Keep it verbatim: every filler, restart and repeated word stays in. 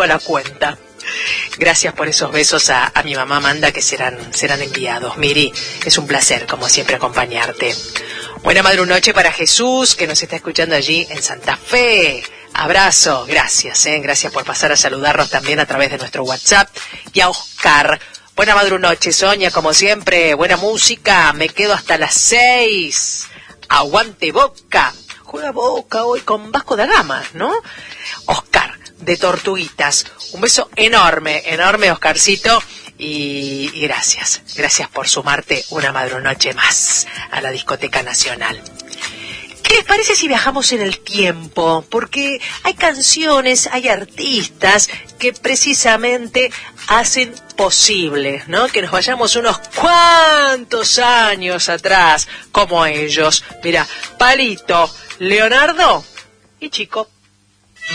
a la cuenta. Gracias por esos besos a, a mi mamá Amanda que serán, serán enviados. Miri, es un placer, como siempre, acompañarte. Buena madrunoche para Jesús, que nos está escuchando allí en Santa Fe. Abrazo, gracias, eh, gracias por pasar a saludarnos también a través de nuestro WhatsApp. Y a Oscar, buena madrunoche, Sonia, como siempre, buena música, me quedo hasta las seis. Aguante Boca, juega Boca hoy con Vasco da Gama, ¿no? Oscar, de Tortuguitas, un beso enorme, enorme, Oscarcito, y, y gracias, gracias por sumarte una madrunoche más a la Discoteca Nacional. ¿Qué les parece si viajamos en el tiempo? Porque hay canciones, hay artistas que precisamente hacen posible, ¿no? Que nos vayamos unos cuantos años atrás, como ellos. Mira, Palito, Leonardo y Chico.